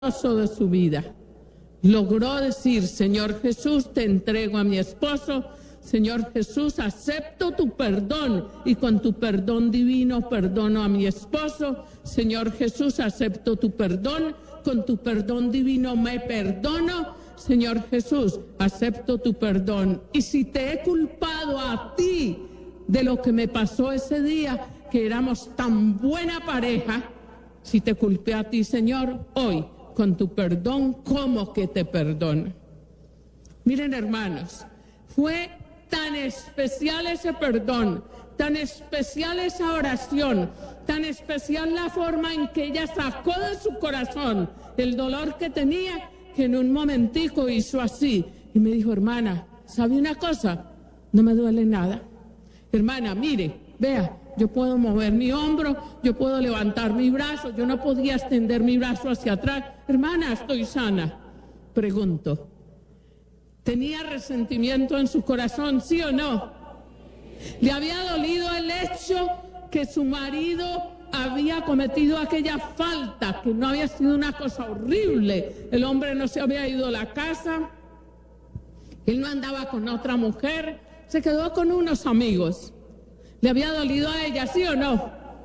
de su vida. Logró decir: Señor Jesús, te entrego a mi esposo. Señor Jesús, acepto tu perdón y con tu perdón divino perdono a mi esposo. Señor Jesús, acepto tu perdón, con tu perdón divino me perdono. Señor Jesús, acepto tu perdón. Y si te he culpado a ti de lo que me pasó ese día, que éramos tan buena pareja, si te culpé a ti, Señor, hoy, con tu perdón, ¿cómo que te perdono? Miren, hermanos, fue tan especial ese perdón, tan especial esa oración, tan especial la forma en que ella sacó de su corazón el dolor que tenía, que en un momentico hizo así y me dijo: hermana, ¿sabe una cosa? No me duele nada. Hermana, mire, vea, yo puedo mover mi hombro, yo puedo levantar mi brazo, yo no podía extender mi brazo hacia atrás. Hermana, estoy sana. Pregunto, ¿tenía resentimiento en su corazón, sí o no? ¿Le había dolido el hecho que su marido había cometido aquella falta, que no había sido una cosa horrible? El hombre no se había ido a la casa, él no andaba con otra mujer, se quedó con unos amigos. ¿Le había dolido a ella, sí o no?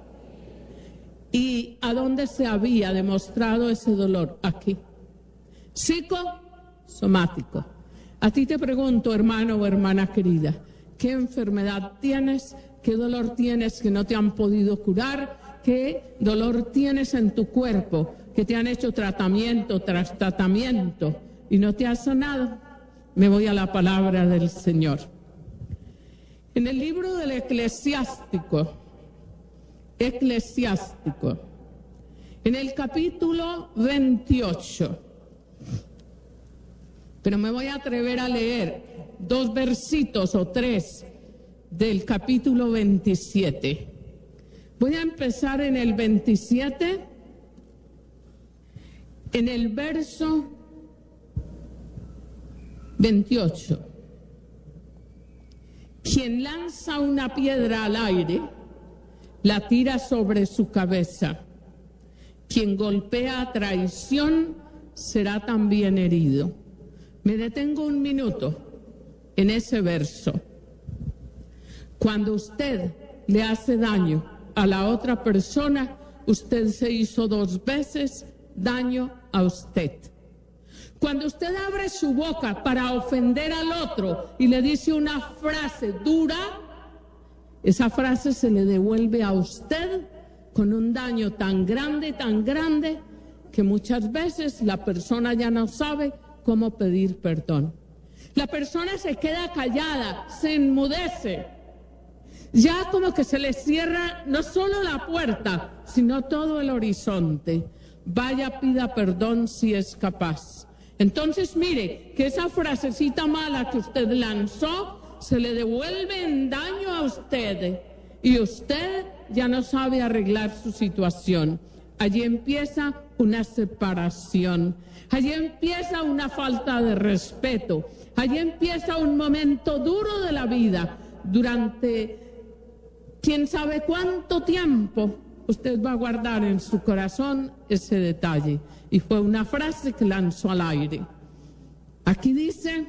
¿Y a dónde se había demostrado ese dolor? Aquí. Psicosomático. A ti te pregunto, hermano o hermana querida, ¿qué enfermedad tienes? ¿Qué dolor tienes que no te han podido curar? ¿Qué dolor tienes en tu cuerpo que te han hecho tratamiento tras tratamiento y no te has sanado? Me voy a la palabra del Señor. En el libro del Eclesiástico, en el capítulo 28, pero me voy a atrever a leer 2 versitos o 3 del capítulo 27. Voy a empezar en el 27, en el verso 28. Quien lanza una piedra al aire, la tira sobre su cabeza. Quien golpea a traición será también herido. Me detengo un minuto en ese verso. Cuando usted le hace daño a la otra persona, usted se hizo 2 veces daño a usted. Cuando usted abre su boca para ofender al otro y le dice una frase dura, esa frase se le devuelve a usted con un daño tan grande, que muchas veces la persona ya no sabe cómo pedir perdón. La persona se queda callada, se enmudece. Ya como que se le cierra no solo la puerta, sino todo el horizonte. Vaya, pida perdón si es capaz. Entonces mire que esa frasecita mala que usted lanzó se le devuelve en daño a usted y usted ya no sabe arreglar su situación. Allí empieza una separación, allí empieza una falta de respeto, allí empieza un momento duro de la vida. Durante quién sabe cuánto tiempo usted va a guardar en su corazón ese detalle. Y fue una frase que lanzó al aire. Aquí dice: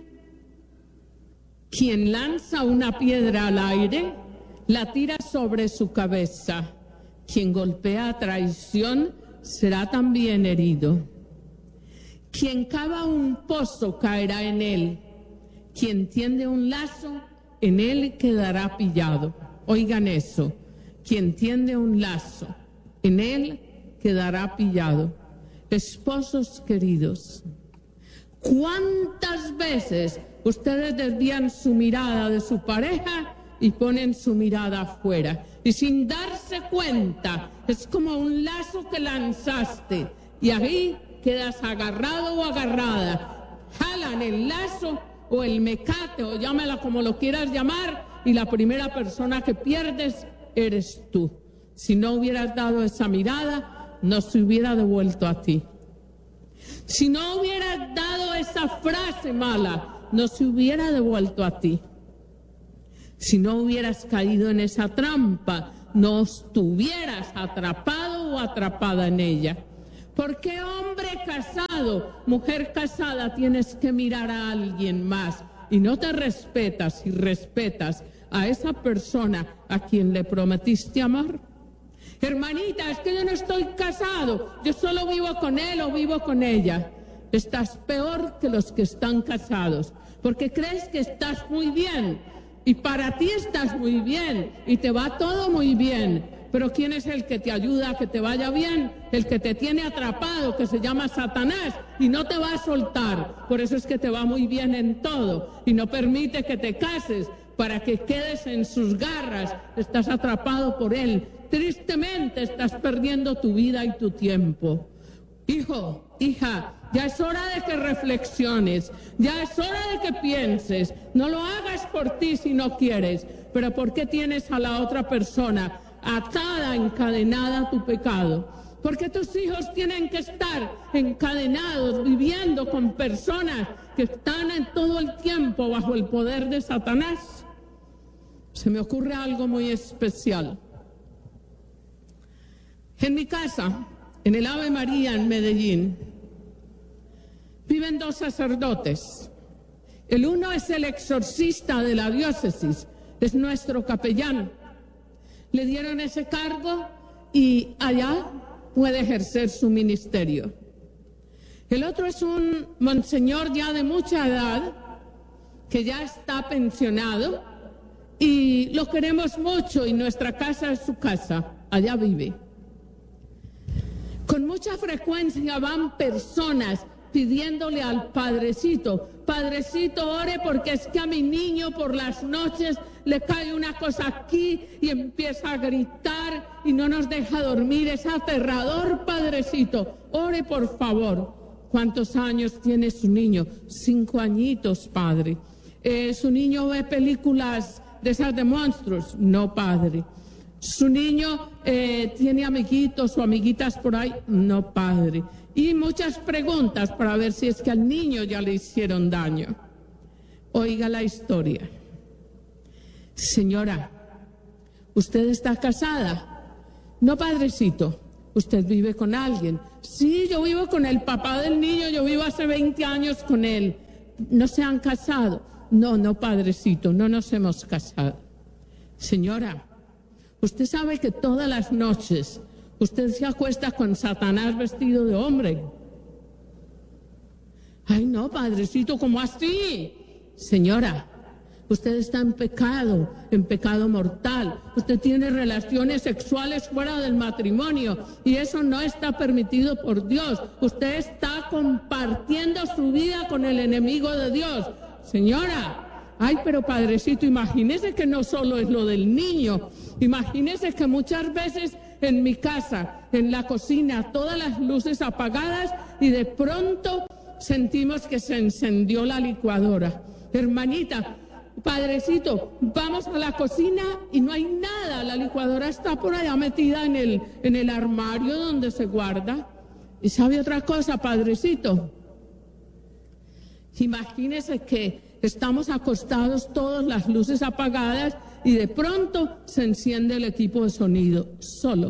quien lanza una piedra al aire, la tira sobre su cabeza. Quien golpea a traición será también herido. Quien cava un pozo caerá en él. Quien tiende un lazo, en él quedará pillado. Oigan eso. Quien tiende un lazo, en él quedará pillado. Esposos queridos, ¿cuántas veces ustedes desvían su mirada de su pareja y ponen su mirada afuera? Y sin darse cuenta, es como un lazo que lanzaste y ahí quedas agarrado o agarrada. Jalan el lazo o el mecate, o llámala como lo quieras llamar, y la primera persona que pierdes eres tú. Si no hubieras dado esa mirada, no se hubiera devuelto a ti. Si no hubieras dado esa frase mala, no se hubiera devuelto a ti. Si no hubieras caído en esa trampa, no estuvieras atrapado o atrapada en ella. ¿Por qué hombre casado, mujer casada, tienes que mirar a alguien más y no te respetas y respetas a esa persona a quien le prometiste amar? Hermanita, es que yo no estoy casado, yo solo vivo con él o vivo con ella. Estás peor que los que están casados, porque crees que estás muy bien y para ti estás muy bien y te va todo muy bien. Pero ¿quién es el que te ayuda a que te vaya bien? El que te tiene atrapado, que se llama Satanás, y no te va a soltar. Por eso es que te va muy bien en todo y no permite que te cases para que quedes en sus garras. Estás atrapado por él. Tristemente estás perdiendo tu vida y tu tiempo. Hijo, hija, ya es hora de que reflexiones, ya es hora de que pienses. No lo hagas por ti si no quieres, pero ¿por qué tienes a la otra persona atada, encadenada a tu pecado? ¿Por qué tus hijos tienen que estar encadenados, viviendo con personas que están en todo el tiempo bajo el poder de Satanás? Se me ocurre algo muy especial. En mi casa, en el Ave María en Medellín, viven 2 sacerdotes. El uno es el exorcista de la diócesis, es nuestro capellán. Le dieron ese cargo y allá puede ejercer su ministerio. El otro es un monseñor ya de mucha edad, que ya está pensionado y lo queremos mucho y nuestra casa es su casa, allá vive. Con mucha frecuencia van personas pidiéndole al padrecito, padrecito, ore porque es que a mi niño por las noches le cae una cosa aquí y empieza a gritar y no nos deja dormir, es aterrador, padrecito, ore por favor. ¿Cuántos años tiene su niño? 5 añitos, padre. ¿Su niño ve películas de esas de monstruos? No, padre. ¿Su niño tiene amiguitos o amiguitas por ahí? No, padre. Y muchas preguntas para ver si es que al niño ya le hicieron daño. Oiga la historia. Señora, ¿usted está casada? No, padrecito. ¿Usted vive con alguien? Sí, yo vivo con el papá del niño, yo vivo hace 20 años con él. ¿No se han casado? No, padrecito, no nos hemos casado. Señora, usted sabe que todas las noches usted se acuesta con Satanás vestido de hombre. Ay, no, padrecito, ¿cómo así? Señora, usted está en pecado mortal. Usted tiene relaciones sexuales fuera del matrimonio y eso no está permitido por Dios. Usted está compartiendo su vida con el enemigo de Dios. Señora, ay, pero padrecito, imagínese que no solo es lo del niño. Imagínese que muchas veces en mi casa, en la cocina, todas las luces apagadas y de pronto sentimos que se encendió la licuadora. Hermanita, padrecito, vamos a la cocina y no hay nada. La licuadora está por allá metida en el armario donde se guarda. ¿Y sabe otra cosa, padrecito? Imagínese que estamos acostados, todas las luces apagadas y de pronto se enciende el equipo de sonido solo.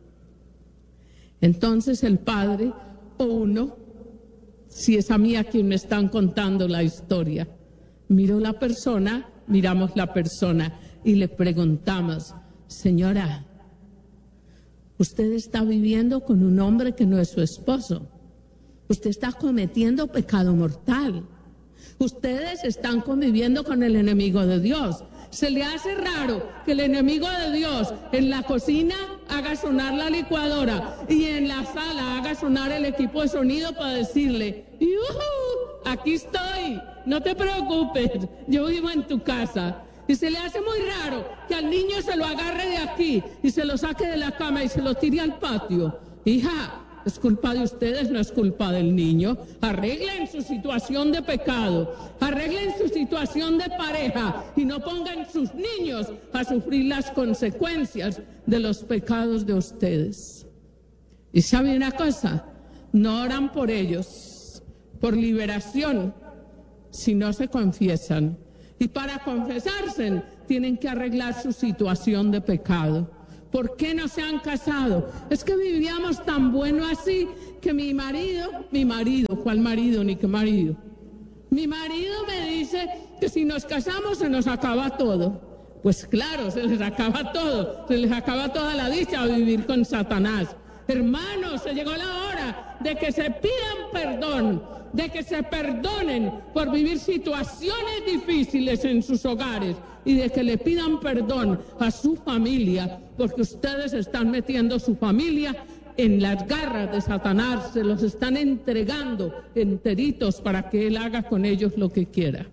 Entonces el padre o uno, si es a mí a quien me están contando la historia, miramos la persona y le preguntamos, señora, usted está viviendo con un hombre que no es su esposo. Usted está cometiendo pecado mortal. Ustedes están conviviendo con el enemigo de Dios. ¿Se le hace raro que el enemigo de Dios en la cocina haga sonar la licuadora y en la sala haga sonar el equipo de sonido para decirle, ¡yujú! Aquí estoy, no te preocupes, yo vivo en tu casa? Y se le hace muy raro que al niño se lo agarre de aquí y se lo saque de la cama y se lo tire al patio. Hija, es culpa de ustedes, no es culpa del niño. Arreglen su situación de pecado, arreglen su situación de pareja y no pongan sus niños a sufrir las consecuencias de los pecados de ustedes. Y sabe una cosa, no oran por ellos, por liberación, si no se confiesan. Y para confesarse tienen que arreglar su situación de pecado. ¿Por qué no se han casado? Es que vivíamos tan bueno así que mi marido, ¿cuál marido? Ni qué marido. Mi marido me dice que si nos casamos se nos acaba todo. Pues claro, se les acaba todo, se les acaba toda la dicha a vivir con Satanás. Hermanos, se llegó la hora de que se pidan perdón, de que se perdonen por vivir situaciones difíciles en sus hogares y de que le pidan perdón a su familia, porque ustedes están metiendo su familia en las garras de Satanás, se los están entregando enteritos para que él haga con ellos lo que quiera.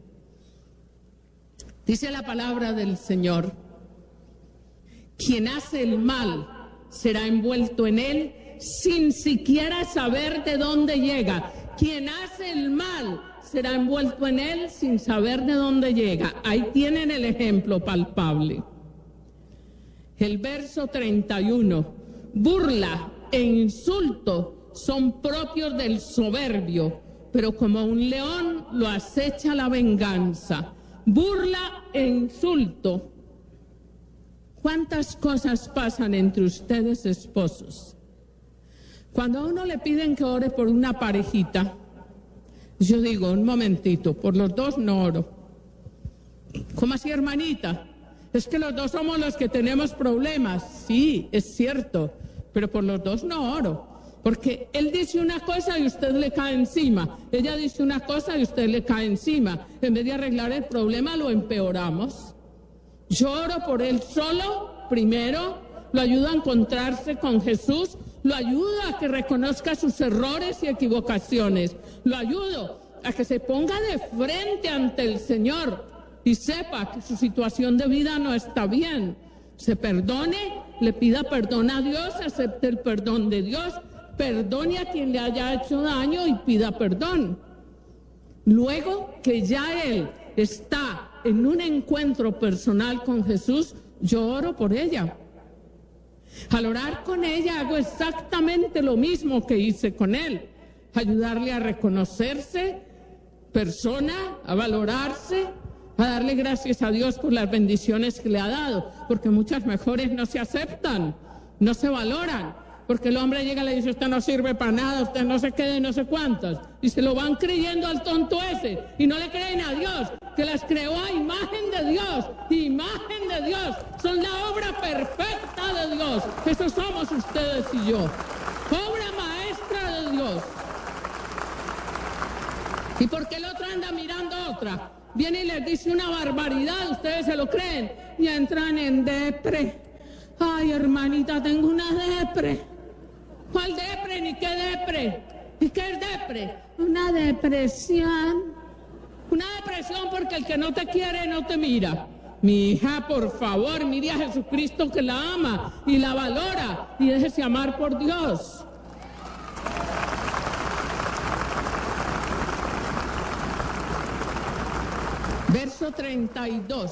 Dice la palabra del Señor: quien hace el mal será envuelto en él sin siquiera saber de dónde llega. Quien hace el mal será envuelto en él sin saber de dónde llega. Ahí tienen el ejemplo palpable. El verso 31. Burla e insulto son propios del soberbio, pero como un león lo acecha la venganza. Burla e insulto. ¿Cuántas cosas pasan entre ustedes, esposos? Cuando a uno le piden que ore por una parejita, yo digo, un momentito, por los dos no oro. ¿Cómo así, hermanita? Es que los dos somos los que tenemos problemas. Sí, es cierto, pero por los dos no oro. Porque él dice una cosa y usted le cae encima. Ella dice una cosa y usted le cae encima. En vez de arreglar el problema, lo empeoramos. Yo oro por él solo, primero, lo ayudo a encontrarse con Jesús, lo ayudo a que reconozca sus errores y equivocaciones, lo ayudo a que se ponga de frente ante el Señor y sepa que su situación de vida no está bien. Se perdone, le pida perdón a Dios, acepte el perdón de Dios, perdone a quien le haya hecho daño y pida perdón. Luego que ya él está en un encuentro personal con Jesús, yo oro por ella. Al orar con ella hago exactamente lo mismo que hice con él, ayudarle a reconocerse persona, a valorarse, a darle gracias a Dios por las bendiciones que le ha dado, porque muchas mejores no se aceptan, no se valoran, porque el hombre llega y le dice: usted no sirve para nada, usted no se quede, no sé cuántas, y se lo van creyendo al tonto ese, y no le creen a Dios, que las creó a imagen de Dios, imagen de Dios, son la obra perfecta de Dios. Eso somos ustedes y yo, obra maestra de Dios. ¿Y por qué el otro anda mirando a otra? Viene y les dice una barbaridad, ustedes se lo creen y entran en depre. Ay, hermanita, tengo una depre. ¿Cuál depre? Ni qué depre. ¿Y qué es depre? Una depresión. Una depresión porque el que no te quiere no te mira. Mi hija, por favor, mire a Jesucristo que la ama y la valora y déjese amar por Dios. Verso 32.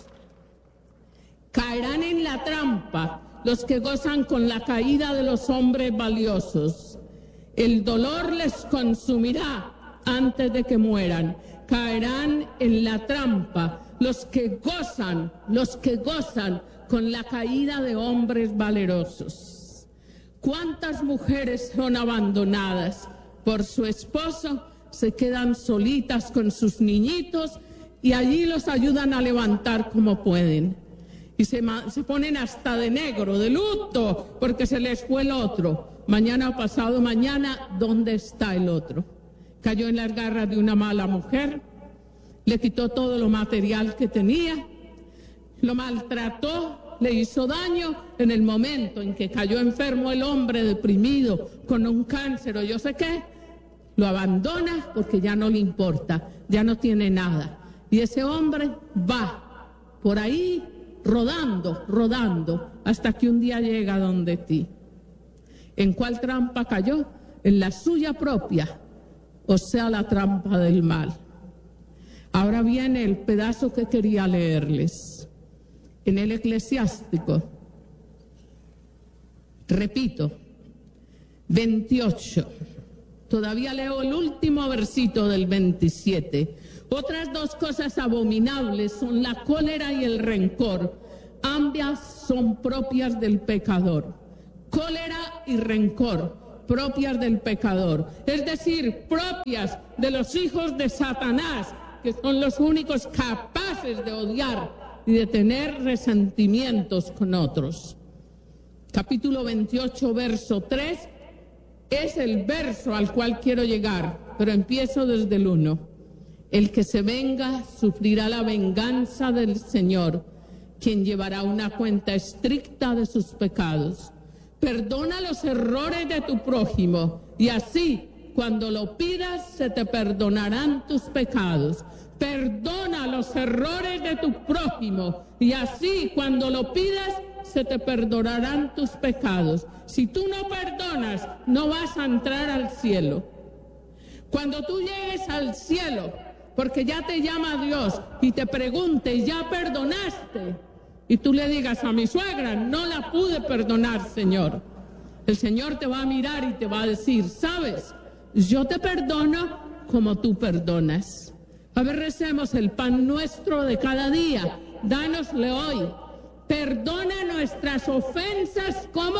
Caerán en la trampa los que gozan con la caída de los hombres valiosos. El dolor les consumirá antes de que mueran. Caerán en la trampa los que gozan con la caída de hombres valerosos. ¿Cuántas mujeres son abandonadas por su esposo? Se quedan solitas con sus niñitos y allí los ayudan a levantar como pueden. Y se ponen hasta de negro, de luto, porque se les fue el otro. Mañana o pasado mañana, ¿dónde está el otro? Cayó en las garras de una mala mujer, le quitó todo lo material que tenía, lo maltrató, le hizo daño. En el momento en que cayó enfermo el hombre, deprimido, con un cáncer o yo sé qué, lo abandona porque ya no le importa, ya no tiene nada. Y ese hombre va por ahí rodando, hasta que un día llega donde ti. ¿En cuál trampa cayó? En la suya propia, o sea, la trampa del mal. Ahora viene el pedazo que quería leerles. En el Eclesiástico, repito, 28. Todavía leo el último versito del 27. Otras dos cosas abominables son la cólera y el rencor, Ambas son propias del pecador. Cólera y rencor, propias del pecador. Es decir, propias de los hijos de Satanás, que son los únicos capaces de odiar y de tener resentimientos con otros. Capítulo 28, verso 3, es el verso al cual quiero llegar, pero empiezo desde el 1. El que se venga sufrirá la venganza del Señor, quien llevará una cuenta estricta de sus pecados. Perdona los errores de tu prójimo, y así, cuando lo pidas, se te perdonarán tus pecados. Perdona los errores de tu prójimo, y así, cuando lo pidas, se te perdonarán tus pecados. Si tú no perdonas, no vas a entrar al cielo. Cuando tú llegues al cielo, porque ya te llama Dios y te pregunte, ¿ya perdonaste? Y tú le digas a mi suegra, no la pude perdonar, Señor. El Señor te va a mirar y te va a decir, ¿sabes? Yo te perdono como tú perdonas. A ver, recemos el pan nuestro de cada día. Dánosle hoy. Perdona nuestras ofensas como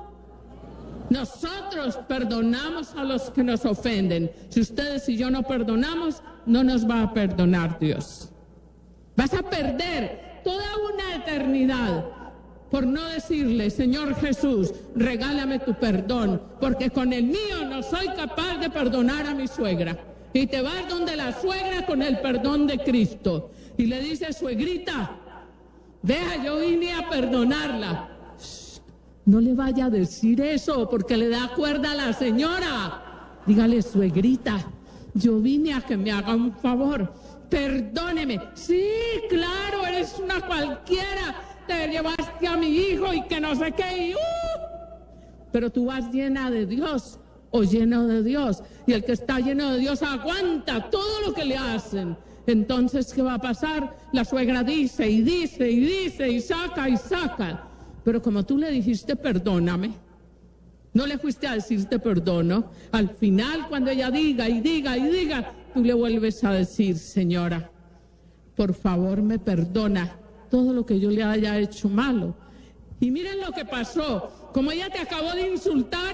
nosotros perdonamos a los que nos ofenden. Si ustedes y yo no perdonamos, no nos va a perdonar Dios. Vas a perder toda una eternidad por no decirle, Señor Jesús, regálame tu perdón, porque con el mío no soy capaz de perdonar a mi suegra. Y te vas donde la suegra con el perdón de Cristo y le dices, suegrita, vea, yo vine a perdonarla. Shh, no le vaya a decir eso porque le da cuerda a la señora. Dígale, suegrita, yo vine a que me haga un favor. Perdóneme. Sí, claro, eres una cualquiera. Te llevaste a mi hijo y que no sé qué. Pero tú vas llena de Dios o lleno de Dios. Y el que está lleno de Dios aguanta todo lo que le hacen. Entonces, ¿qué va a pasar? La suegra dice y dice y dice y saca y saca. Pero como tú le dijiste, perdóname, no le fuiste a decir te perdono. Al final, cuando ella diga y diga y diga, tú le vuelves a decir, señora, por favor me perdona todo lo que yo le haya hecho malo. Y miren lo que pasó. Como ella te acabó de insultar,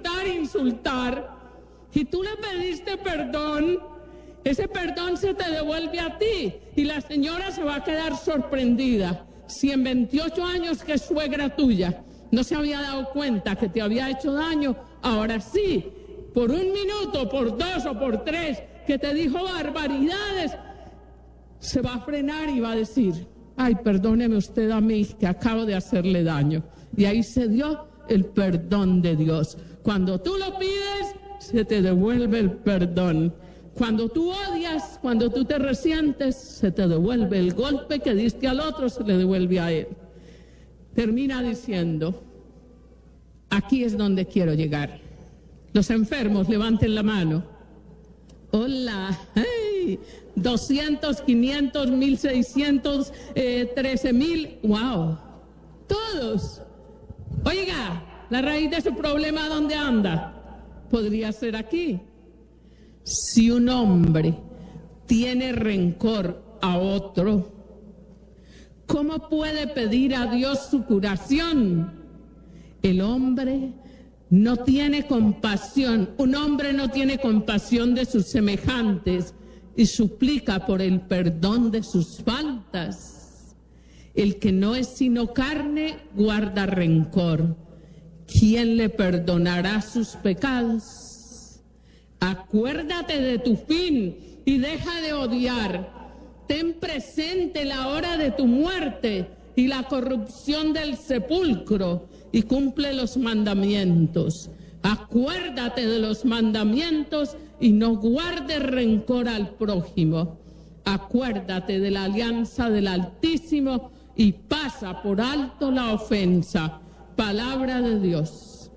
y tú le pediste perdón, ese perdón se te devuelve a ti. Y la señora se va a quedar sorprendida. Si en 28 años que es suegra tuya no se había dado cuenta que te había hecho daño, ahora sí, por 1 minuto, por 2 o por 3, que te dijo barbaridades, se va a frenar y va a decir, ay, perdóneme usted a mí que acabo de hacerle daño. Y ahí se dio el perdón de Dios. Cuando tú lo pides, se te devuelve el perdón. Cuando tú odias, cuando tú te resientes, se te devuelve el golpe que diste al otro, se le devuelve a él. Termina diciendo, aquí es donde quiero llegar. Los enfermos, levanten la mano. Hola, hey, 200, 500, 1600, 13,000, wow, todos. Oiga, la raíz de su problema, ¿dónde anda? Podría ser aquí. Si un hombre tiene rencor a otro, ¿cómo puede pedir a Dios su curación? El hombre no tiene compasión, un hombre no tiene compasión de sus semejantes y suplica por el perdón de sus faltas. El que no es sino carne guarda rencor. ¿Quién le perdonará sus pecados? Acuérdate de tu fin y deja de odiar. Ten presente la hora de tu muerte y la corrupción del sepulcro y cumple los mandamientos. Acuérdate de los mandamientos y no guardes rencor al prójimo. Acuérdate de la alianza del Altísimo y pasa por alto la ofensa. Palabra de Dios.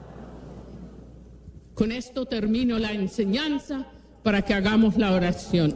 Con esto termino la enseñanza para que hagamos la oración.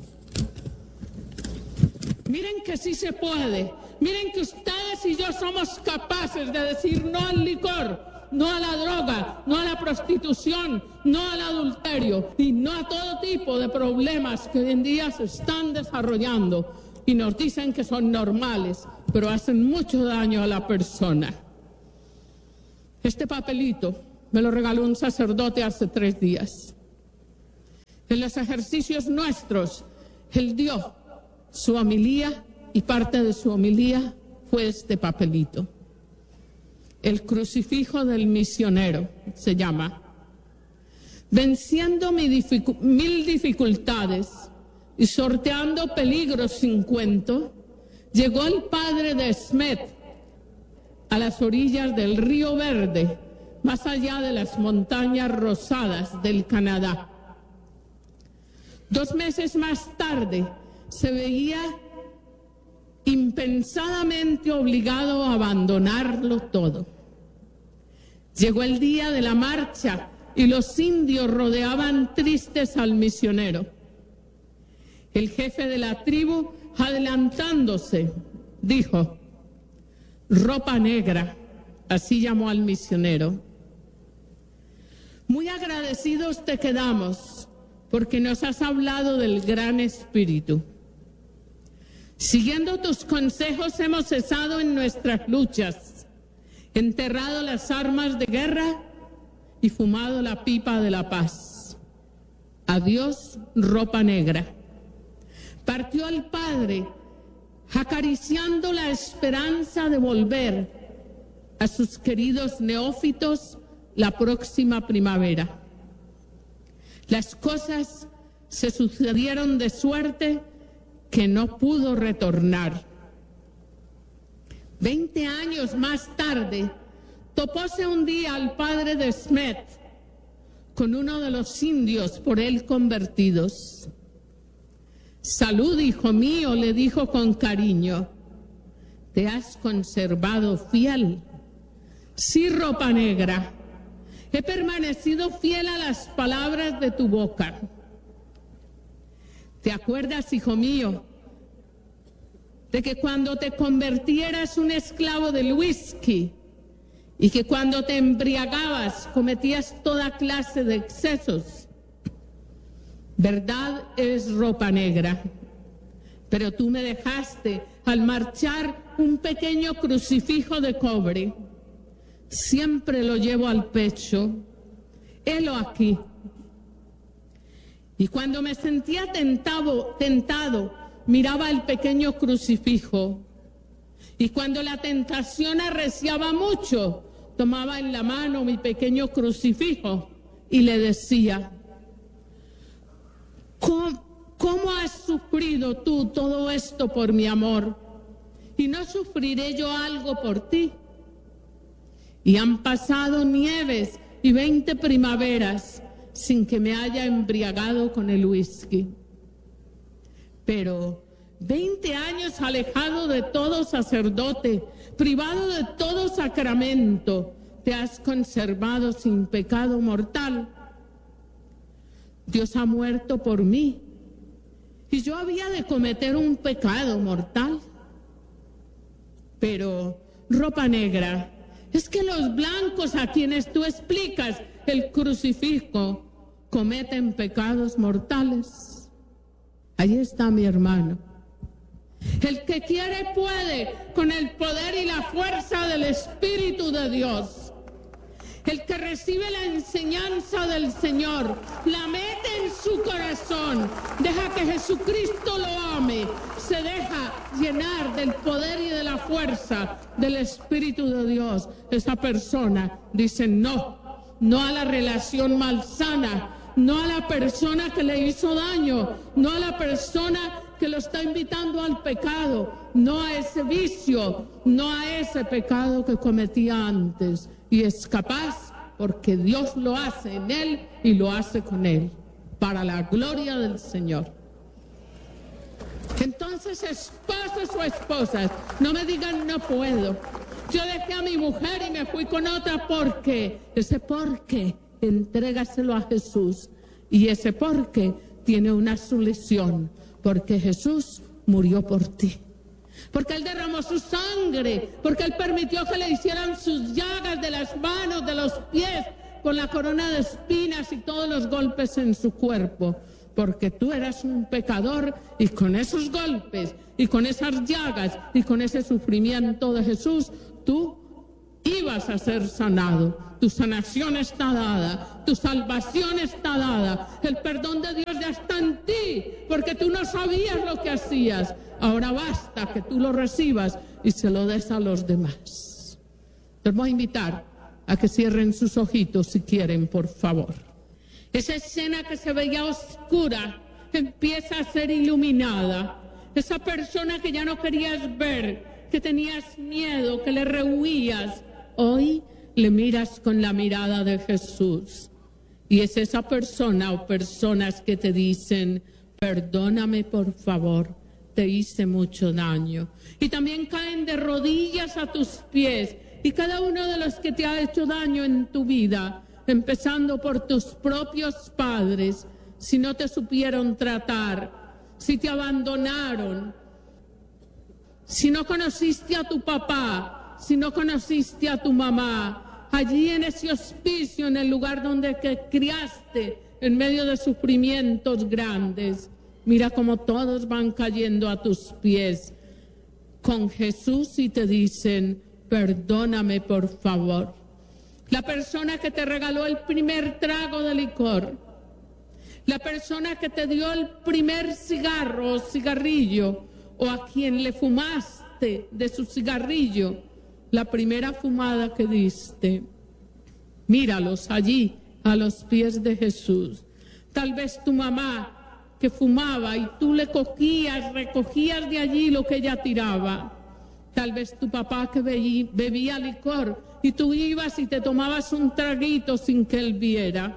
Miren que sí se puede. Miren que ustedes y yo somos capaces de decir no al licor, no a la droga, no a la prostitución, no al adulterio y no a todo tipo de problemas que hoy en día se están desarrollando. y nos dicen que son normales, pero hacen mucho daño a la persona. Este papelito me lo regaló un sacerdote hace 3 días. En los ejercicios nuestros, él dio su homilía y parte de su homilía fue este papelito. El crucifijo del misionero se llama. Venciendo mil dificultades y sorteando peligros sin cuento, llegó el padre de Smet a las orillas del Río Verde, más allá de las montañas rosadas del Canadá. 2 meses más tarde se veía impensadamente obligado a abandonarlo todo. Llegó el día de la marcha y los indios rodeaban tristes al misionero. El jefe de la tribu, adelantándose, dijo: ropa negra, así llamó al misionero. Muy agradecidos te quedamos porque nos has hablado del gran espíritu. Siguiendo tus consejos hemos cesado en nuestras luchas, enterrado las armas de guerra y fumado la pipa de la paz. Adiós, ropa negra. Partió el padre, acariciando la esperanza de volver a sus queridos neófitos la próxima primavera. Las cosas se sucedieron de suerte que no pudo retornar. 20 años más tarde, topóse un día al padre de Smet con uno de los indios por él convertidos. Salud, hijo mío, le dijo con cariño. ¿Te has conservado fiel? Sí, ropa negra. He permanecido fiel a las palabras de tu boca. ¿Te acuerdas, hijo mío, de que cuando te convertieras un esclavo del whisky y que cuando te embriagabas cometías toda clase de excesos? Verdad es ropa negra, pero tú me dejaste al marchar un pequeño crucifijo de cobre. Siempre lo llevo al pecho, helo aquí. Y cuando me sentía tentado, miraba el pequeño crucifijo. Y cuando la tentación arreciaba mucho, tomaba en la mano mi pequeño crucifijo y le decía: ¿Cómo has sufrido tú todo esto por mi amor? ¿Y no sufriré yo algo por ti? Y han pasado nieves y 20 primaveras sin que me haya embriagado con el whisky. Pero 20 años alejado de todo sacerdote, privado de todo sacramento, te has conservado sin pecado mortal. Dios ha muerto por mí y yo había de cometer un pecado mortal. Pero, ropa negra, es que los blancos a quienes tú explicas el crucifijo cometen pecados mortales. Ahí está mi hermano. El que quiere puede con el poder y la fuerza del Espíritu de Dios. El que recibe la enseñanza del Señor, la mete en su corazón, deja que Jesucristo lo ame, se deja llenar del poder y de la fuerza del Espíritu de Dios. Esa persona dice no a la relación malsana, no a la persona que le hizo daño, no a la persona que lo está invitando al pecado, no a ese vicio, no a ese pecado que cometía antes. Y es capaz porque Dios lo hace en él y lo hace con él, para la gloria del Señor. Entonces, esposos o esposas, no me digan no puedo. Yo dejé a mi mujer y me fui con otra porque. Ese porque, entrégaselo a Jesús. Y ese porque tiene una solución, porque Jesús murió por ti. Porque Él derramó su sangre, porque Él permitió que le hicieran sus llagas de las manos, de los pies, con la corona de espinas y todos los golpes en su cuerpo. porque tú eras un pecador y con esos golpes y con esas llagas y con ese sufrimiento de Jesús, tú ibas a ser sanado. Tu sanación está dada, tu salvación está dada, el perdón de Dios ya está en ti, porque tú no sabías lo que hacías. Ahora basta que tú lo recibas y se lo des a los demás. Les voy a invitar a que cierren sus ojitos si quieren, por favor. Esa escena que se veía oscura empieza a ser iluminada. Esa persona que ya no querías ver, que tenías miedo, que le rehuías, hoy le miras con la mirada de Jesús. Y es esa persona o personas que te dicen, perdóname por favor, te hice mucho daño. Y también caen de rodillas a tus pies. Y cada uno de los que te ha hecho daño en tu vida, empezando por tus propios padres, si no te supieron tratar, si te abandonaron, si no conociste a tu papá, si no conociste a tu mamá, allí en ese hospicio, en el lugar donde te criaste, en medio de sufrimientos grandes, mira cómo todos van cayendo a tus pies con Jesús y te dicen, perdóname por favor. La persona que te regaló el primer trago de licor, la persona que te dio el primer cigarro o cigarrillo, o a quien le fumaste de su cigarrillo, la primera fumada que diste, míralos allí a los pies de Jesús. Tal vez tu mamá que fumaba y tú le recogías de allí lo que ella tiraba. Tal vez tu papá que bebía licor y tú ibas y te tomabas un traguito sin que él viera.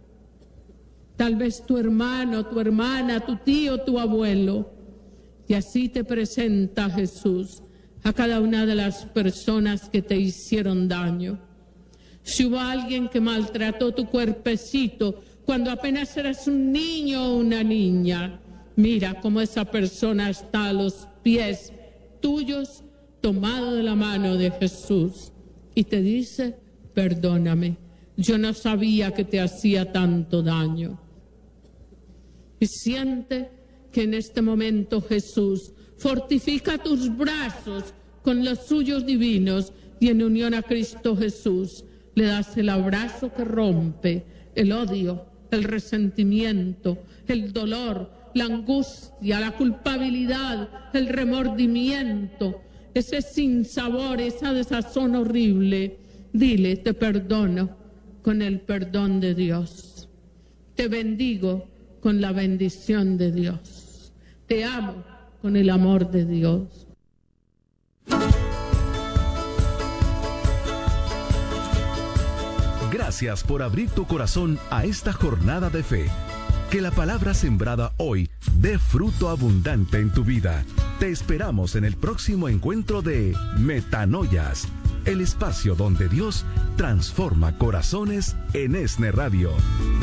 Tal vez tu hermano, tu hermana, tu tío, tu abuelo. Y así te presenta Jesús a cada una de las personas que te hicieron daño. Si hubo alguien que maltrató tu cuerpecito cuando apenas eras un niño o una niña, mira cómo esa persona está a los pies tuyos, tomado de la mano de Jesús, y te dice, perdóname, yo no sabía que te hacía tanto daño. Y siente que en este momento Jesús fortifica tus brazos con los suyos divinos y en unión a Cristo Jesús le das el abrazo que rompe el odio, el resentimiento, el dolor, la angustia, la culpabilidad, el remordimiento, ese sinsabor, esa desazón horrible. Dile, te perdono con el perdón de Dios. Te bendigo con la bendición de Dios. Te amo con el amor de Dios. Gracias por abrir tu corazón a esta jornada de fe. Que la palabra sembrada hoy dé fruto abundante en tu vida. Te esperamos en el próximo encuentro de Metanoias, el espacio donde Dios transforma corazones en ESNE Radio.